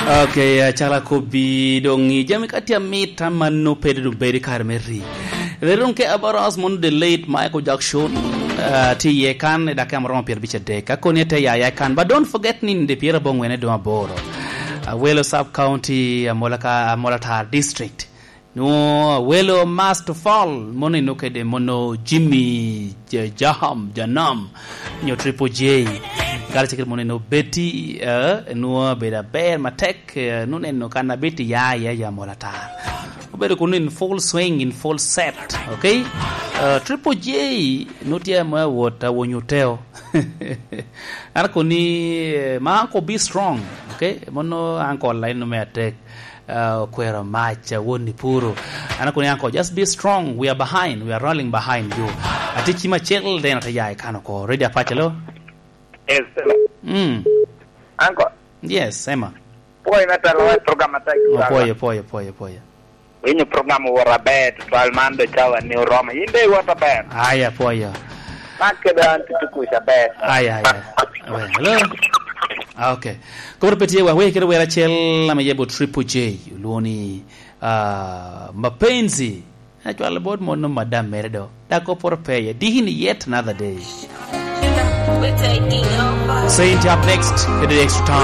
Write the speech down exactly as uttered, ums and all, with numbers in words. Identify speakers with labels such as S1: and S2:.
S1: Okay, chala kobi dongi jami katia mita mano pede do beri karmeri. They don't care about us mon the late Michael Jackson. Uh, ti ye kan da kamera pier bicha deka konete ya ya kan, but don't forget nin de pier bong wene do aboro. Uh, Welo sub county Molaka Molatar district. No Welo must fall money no ke de mono Jimmy Jaham Janam nyo triple J. Gala chekir money no Betty uh, no beda bear matek uh, no no kana Betty ya ya ya Molatar. Ubere kunu in full swing in full set, okay? Uh, triple J notia ma wota wonyuteo. Anko ni ma anko be strong, okay? Mono anko line no me attack uh, kwera match woni puro. Anko ni anko just be strong. We are behind. We are rolling behind you. Atichi ma chel den atayai kanoko. Ready apache lo?
S2: Yes.
S1: Mm.
S2: Anko.
S1: Yes, Emma.
S2: Poi meta lo programa ta.
S1: Oh, poi poi poi poi.
S2: Wenye programa wara bet twalmando chawa ni Roma. Inde wata bet.
S1: Aya poi.
S2: Makeda antitukusha bet.
S1: Aya aya. Hello. Okay. Kwa repetia wa wewe kile wera chel amejebo triple J luoni uh, mapenzi. Actually about mono madam merdo. Dako por pay. Dihini yet another day. Saint up next. Get the extra time.